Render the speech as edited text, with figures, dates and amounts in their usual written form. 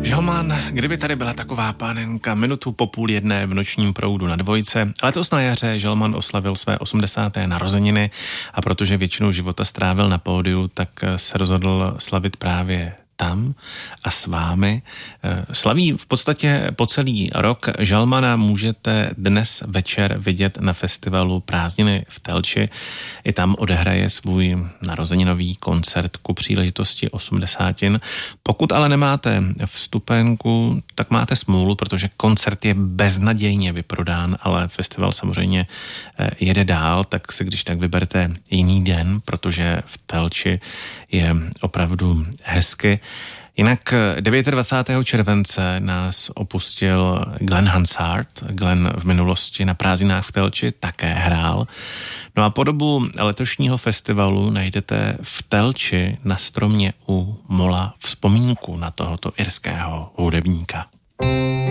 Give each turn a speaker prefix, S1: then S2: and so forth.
S1: Žalman, kdyby tady byla taková pánenka, minutu po 12:30 v nočním proudu na Dvojce. Letos na jaře Žalman oslavil své 80. narozeniny a protože většinu života strávil na pódiu, tak se rozhodl slavit právě tam a s vámi. Slaví v podstatě po celý rok. Žalmana můžete dnes večer vidět na festivalu Prázdniny v Telči. I tam odehraje svůj narozeninový koncert ku příležitosti 80. Pokud ale nemáte vstupenku, tak máte smůlu, protože koncert je beznadějně vyprodán, ale festival samozřejmě jede dál, tak si když tak vyberte jiný den, protože v Telči je opravdu hezky. Jinak 29. července nás opustil Glen Hansard. Glen v minulosti na prázdninách v Telči také hrál. No a po dobu letošního festivalu najdete v Telči na stromě u Mola vzpomínku na tohoto irského hudebníka.